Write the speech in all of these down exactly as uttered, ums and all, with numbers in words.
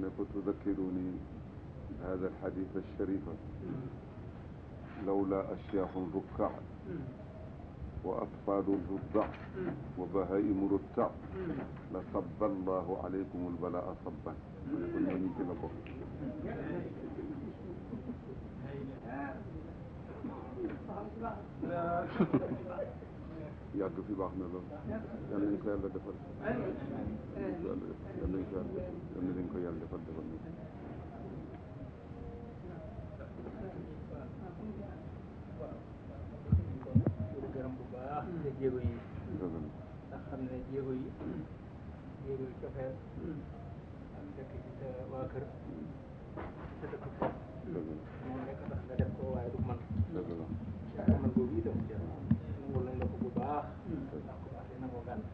ko tudakkiruni بهذا الحديث الشريف لولا أشياخ ركع وأطفال رضع وبهائم رتع لصب الله عليكم البلاء صبا kon ñooñu ci la bokk. yàgg fi baax na lool yal nañ ko yàlla defal yal nañ ko yàlla defal yal nañ ko yàlla defal defal na gërëm bu baax te jéego yi ndax xam ne jéego yi jéego yi cofeel ak dëkk ci sa waa kër sa dëkk foof moom rekk tax nga def ko waaye du man man boobu itam nangul nañ la ko bu baax ndax ko baax dina ko gànn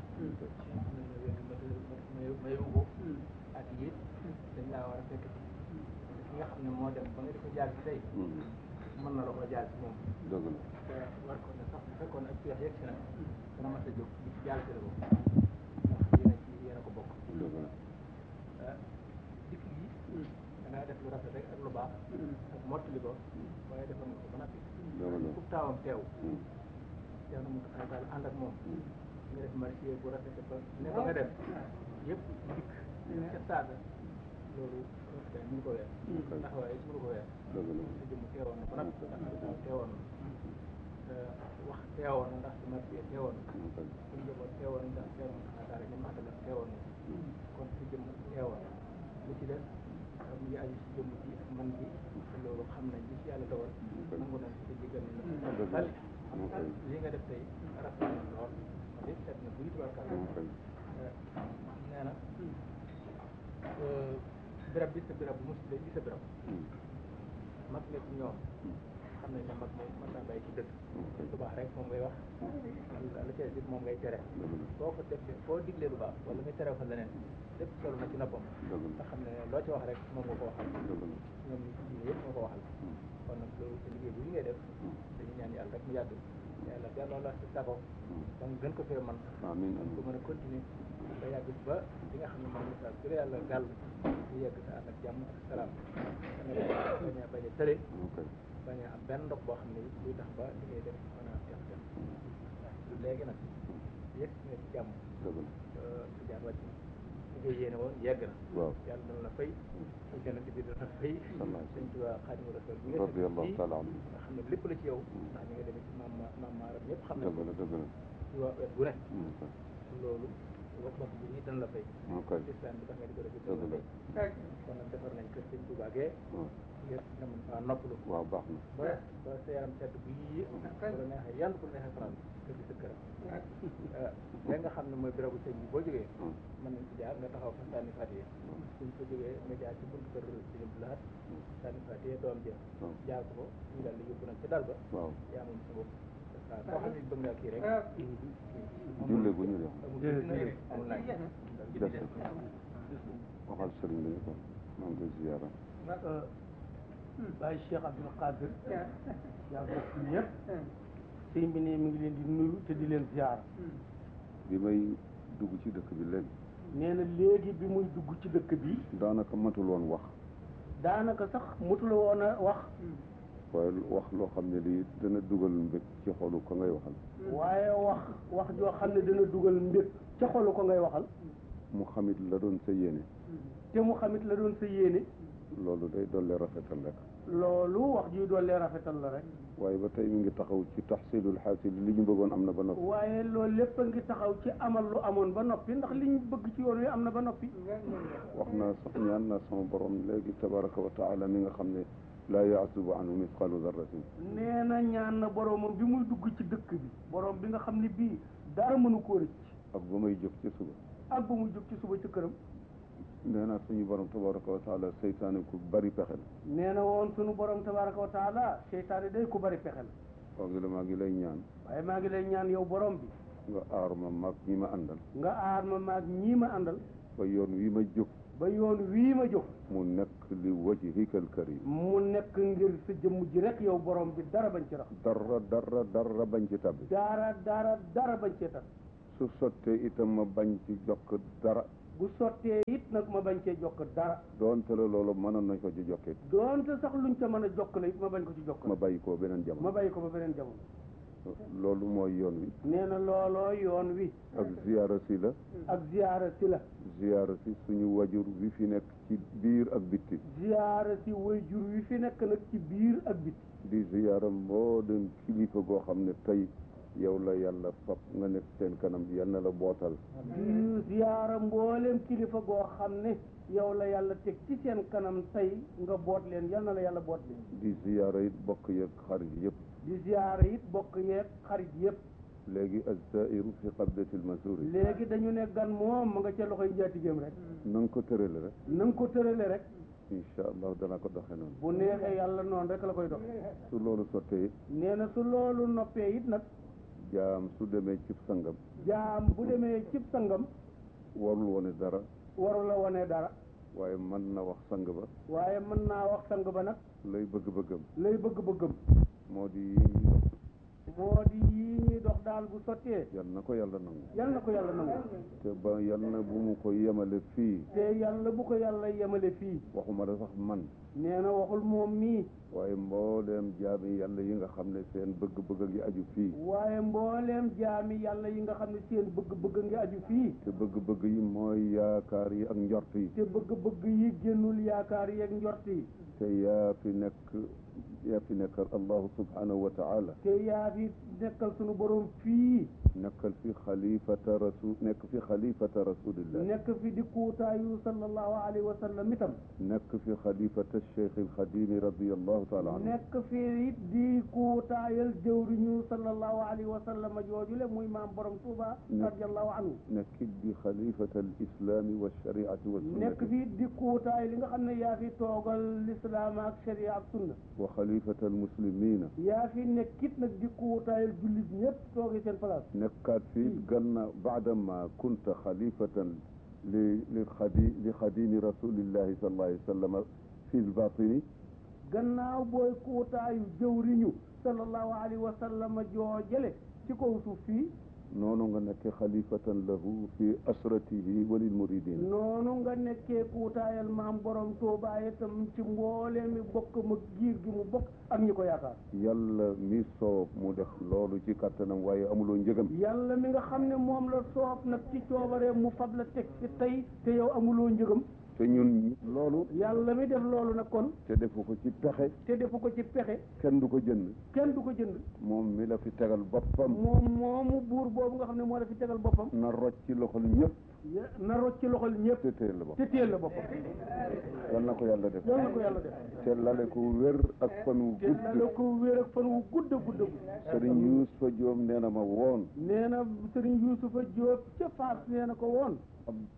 mayu ko ak it dañ laa war a fekk ci ki nga xam ne moo dem ba nga di ko jaar ci tey mën na la ko jaar ci moom dëgg la te war ko ne sax bu fekkoon ak peex yegg si na dana mat a jóg di ci jaar ci la ko ndax yéen a ci yéen a ko bokk dëgg la ah dikk gi da ngaa def lu rafet rek ak lu baax ak mottali ko waaye defal nga ko ba noppi ku taawam teew teew na mu taxaw daal ànd ak moom nga def marché bu rafet ba ne ba nga def yëpp dikk ca saasa loolu rafet mënu ko weer ndax waaye mënu ko weer sa jëmm teewoon na ba noppi ndax sa teewoon na wax teewoon na ndax sa marché teewoon na suñu njaboot teewoon na ndax teewoon na daal ñu maatala teewoon na kon sa jëmm teewoon na lu ci des mu ngi aju si jëmm ji ak man gi te loolu xam nañ li ci yàlla dogal nangu nañ te jéggal nañ la sal li nga def tey rafet na lool li seet na buy tubarkal nee na birab bi sa birab bu musi bi sa birab mag nga ci ñoom xam nañ ne mag moom mën naa bàyyi ci dëkk lu baax rek moom ngay wax la ca dit moom ngay tere boo ko defee foo diglee lu baax wala nga tere fa leneen lépp solu na ci noppam nga xam ne loo ci wax rek moom nga ko waxal ñoom ñi ci diine yëpp nga ko waxal kon nag loolu sa liggéey bi li ngay def dañu ñaan yàlla rek mu yàgg yàlla delloo la sa sago ba nga gën ko fee man man ko mën a continuer ba yàgg ba li nga xam ne moom misaal su la yàlla gàll ñu yegg sa ànd ak jàmm ak salaam bañ a bañ a tële bañ a am benn ndox boo xam ne luy tax ba li ngay def mën a def def léegi nag yegg si nga ci jàmm sa jaar wàcc na li ngay yéene woon yegg na yàlla dana la fay sa yonent bi dana fay sëñ Tuubaa Xaadimu Rasuul bi nga nga xam ne lépp la ci yow ndax ni nga demee ci maam maam maaram ñëpp xam ne ci waa wet gu ne loolu wax bokk bi nii dana la fay islam bi tax nga di ko def dana la fay kon nag defar nañ kër sëñ Tuubaa gee ngir nga mën faa noppalu waaw baax na ba ba sa yaram sedd bu yii bu la neexee yandu bu la neexee faral kër gi sa këram léegi nga xam ne mooy bérébu sëñ bi boo jógee mën nañ ci jaar nga taxaw fa sànni fatiye suñ ko jógee nga jaar ci buntu kër sëñ Abdou Lahad sànni fatiye doom jë jaar ko ko ñu daal di yóbbu nag ci dal ba yaa moom sa bopp waaw koo xam ne bëgg ngaa kii rek jullee gu ñu def amul laaj waxal sëriñ bi ko maa ngi koy ziyaara Baye Cheikh Abdoul Qadir yaa bokk ñëpp sëñ bi ne mi ngi leen di nuyu te di leen ziyaara bi may dugg ci dëkk bi léegi nee na léegi bi muy dugg ci dëkk bi daanaka matul woon wax daanaka sax matul woon a wax waaye wax loo xam ne lii dana dugal mbég ci xolu ko ngay waxal waaye wax wax joo xam ne dana dugal mbég ci xolu ko ngay waxal mu xamit la doon sa yéene te mu xamit la doon sa yéene loolu day dollee rafetal rek loolu wax ji dollee rafetal la rek waaye ba tey mi ngi taxaw ci taxsilul xaasil li ñu bëggoon am na ba noppi waaye loolu lépp a ngi taxaw ci amal lu amoon ba noppi ndax li ñu bëgg ci yoon wi am na ba noppi wax naa sax ñaan naa sama borom léegi tabaraka wa taala mi nga xam ne laa yaasubu anhu misqaalu darratin nee na ñaan na boromam bi muy dugg ci dëkk bi borom bi nga xam ne bii dara mënu koo rëcc ak ba may jóg ci suba ak ba muy jóg ci suba ci këram nee naa suñu borom tabaraka wa taala seytaane ku bari pexe la nee na woon suñu borom tabaraka wa taala seytaane day ku bari pexe la waaw gi la maa ngi lay ñaan waaye maa ngi lay ñaan yow borom bi nga aar ma maag ñi ma àndal nga aar ma maag ñii ma àndal ba yoon wi ma jóg ba yoon wii ma jóg mu nekk li wajhikal karim mu nekk ngir sa jëmm ji rek yow borom bi dara bañ ci rax dara dara dara bañ ci tabbi dara dara dara bañ ci tab su sottee itam ma bañ ci jokk dara bu sottee it nag ma bañ cee jokk dara doonte la loolu mënoon nañ ko ci jokkee doonte sax luñ ca mën a jokkale it ma bañ ko ci jokk ma bàyyi ko beneen ma jamono bàyyi ko ba beneen jamono loolu mooy yoon wi nee na looloo yoon wi ak ziyaara si la ak ziyaara si la ziyaara si suñu wajur wi fi nekk ci biir ak bitti ziyaara si wayjur wi fi nekk nag ci biir ak bitti di ziyaara moo dem kilifa goo xam ne tey yow la yàlla fab nga nekk seen kanam yal na la bootal di ziyaara mbooleem kilifa goo xam ne yow la yàlla teg ci seen kanam tey nga boot leen yal na la yàlla boot leen di ziyaara it bokk yeeg xarit yëpp di ziyaara it bokk yeeg xarit yëpp léegi az-zaa'iru fi qabdatil mazuri léegi dañu ne gan moom ma nga ca loxoy njaatigéem rek na nga ko tërale rek na nga ko tërale rek incha allah dana ko doxe noonu bu neexee yàlla noonu rek la koy dox su loolu sottee it nee na su loolu noppee it nag jaam su demee cib sangam jaam bu demee cib sangam warul wone dara waru la wone dara waaye mën na wax sang ba waaye mën naa wax sang ba nag lay bëgg-bëggam lay bëgg-bëggam moo di yi ñuy dox moo di yii ñuy dox daal bu sottee yal na ko yàlla nangu yal na ko yàlla nangu te ba yal na bu mu ko yemale fii te yàlla bu ko yàlla yemale fii waxuma la sax man nee na waxul moom mii waaye mbooleem jaami yàlla yi nga xam ne seen bëgg-bëgg ngi aju fii waaye mbooleem jaami yàlla yi nga xam ne seen bëgg-bëgg ngi aju fii te bëgg-bëgg yi mooy yaakaar yi ak njort yi te bëgg-bëgg yi génnul yaakaar yi ak njort yi te yaa fi nekk yaa fi nekkal allahu subhanahu wa taala te yaa fi nekkal sunu borom fii nekkal fi xalifata rasul nekk fi xalifata rasulillah nekk fi di kuutaayu sallallahu alayhi wa sallam itam nekk fi xalifata cheikh alxadimi radiallahu taala anhu nekk fi it di kuutaayal jëwriñu sallallahu alayhi wa sallam joojule muy maam borom Tuuba radiallahu anhu nekkit di xalifata alislami walshariati walsunnati nekk fi di kuutaay li nga xam ne yaa fi toogal lislaam ak sharia ak sunna wa xalifata almuslimina yaa fi nekkit nag di kuutaayal jullit ñëpp toogee seen place nekkaat fi gannaaw baadama kunta xalifatan li li xadi li xadimi rasulillahi sallallahu alayhi wa sallam fi lbatini gannaaw booy kuutaayu jëwriñu sallallahu alayhi wa sallam joojale ci kaw suuf fii noonu nga nekkee xalifatan lahu fi asratihi walil muridin noonu nga nekkee kuutaayal maam borom Tuubaa itam ci mboolee mi bokk ma giir gi mu bokk ak ñi ko yaakaar yàlla mi soob mu def loolu ci kattanam waaye amuloo njëgam yàlla mi nga xam ne moom la soob nag ci coobaree mu fab la teg ci tey te yow amuloo njëgam te ñun loolu yàlla mi def loolu nag kon te defu ko ci pexe te defu ko ci pexe kenn du ko jënd kenn du ko jënd moom mi la fi tegal boppam moom moomu buur boobu nga xam ne moo la fi tegal boppam na rocc ci loxol ñëpp na rocc ci loxol ñëpp te téel la boppam te téel la boppam yal na ko yàlla def yal na ko yàlla def te lale ko wér ak fan wu te lale ko wér ak fan wu gudd a gudd a gudd sëriñ Yuusufa Jóob nee na ma woon nee na sëriñ Yuusufa Jóob ca Faas nee na ko woon